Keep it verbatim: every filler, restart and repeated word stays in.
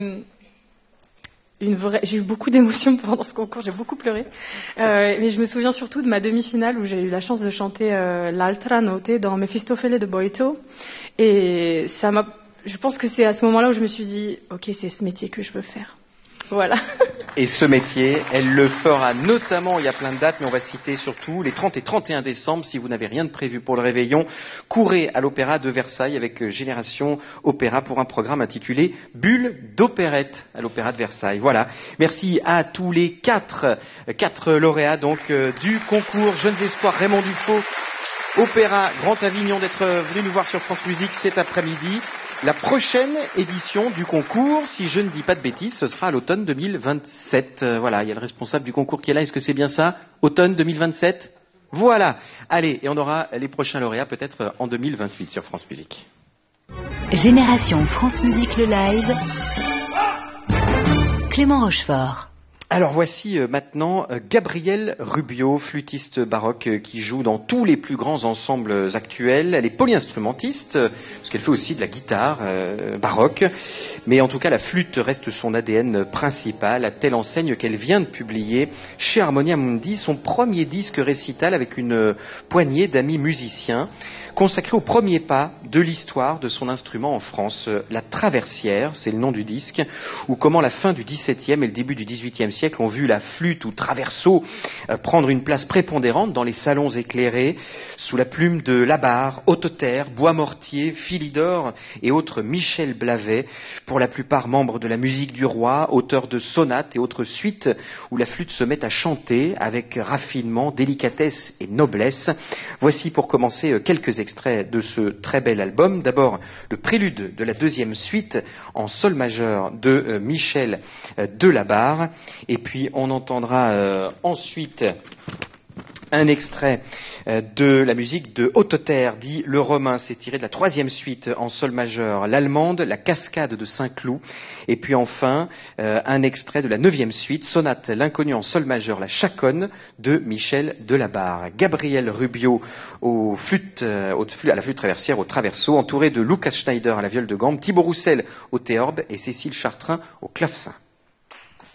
Une vraie... J'ai eu beaucoup d'émotions pendant ce concours, j'ai beaucoup pleuré. Euh, mais je me souviens surtout de ma demi-finale où j'ai eu la chance de chanter euh, l'Altra Note dans Mefistofele de Boito. Et ça m'a... je pense que c'est à ce moment-là où je me suis dit, ok, c'est ce métier que je veux faire. Voilà. Et ce métier, elle le fera notamment, il y a plein de dates, mais on va citer surtout les trente et trente et un décembre, si vous n'avez rien de prévu pour le réveillon, courez à l'Opéra de Versailles avec Génération Opéra pour un programme intitulé Bulle d'opérette à l'Opéra de Versailles. Voilà. Merci à tous les quatre, quatre lauréats donc euh, du concours Jeunes Espoirs Raymond Dufaux, Opéra Grand Avignon d'être venus nous voir sur France Musique cet après-midi. La prochaine édition du concours, si je ne dis pas de bêtises, ce sera à l'automne deux mille vingt-sept. Euh, voilà, il y a le responsable du concours qui est là. Est-ce que c'est bien ça? Automne deux mille vingt-sept? Voilà. Allez, et on aura les prochains lauréats peut-être en deux mille vingt-huit sur France Musique. Génération France Musique le live. Clément Rochefort. Alors voici euh, maintenant euh, Gabrielle Rubio, flûtiste baroque euh, qui joue dans tous les plus grands ensembles actuels. Elle est polyinstrumentiste, euh, parce qu'elle fait aussi de la guitare euh, baroque. Mais en tout cas, la flûte reste son A D N principal, à telle enseigne qu'elle vient de publier chez Harmonia Mundi son premier disque récital avec une euh, poignée d'amis musiciens, consacré au premier pas de l'histoire de son instrument en France, la traversière, c'est le nom du disque, où comment la fin du dix-septième et le début du dix-huitième siècle ont vu la flûte ou traverso euh, prendre une place prépondérante dans les salons éclairés, sous la plume de Labarre, Hauteterre, Bois-Mortier, Philidor et autres Michel Blavet, pour la plupart membres de la musique du roi, auteurs de sonates et autres suites, où la flûte se met à chanter avec raffinement, délicatesse et noblesse. Voici pour commencer quelques extraits de ce très bel album. D'abord, le prélude de la deuxième suite en sol majeur de euh, Michel euh, Delabarre. Et puis, on entendra euh, ensuite un extrait euh, de la musique de Hauteterre, dit Le Romain. C'est tiré de la troisième suite en sol majeur, l'allemande, la Cascade de Saint-Cloud. Et puis enfin, euh, un extrait de la neuvième suite, sonate l'inconnu en sol majeur, la Chaconne de Michel Delabarre. Gabrielle Rubio au flûte, euh, au, à la flûte traversière, au traverso, entouré de Lucas Schneider à la viole de gambe, Thibaut Roussel au théorbe et Cécile Chartrain au clavecin.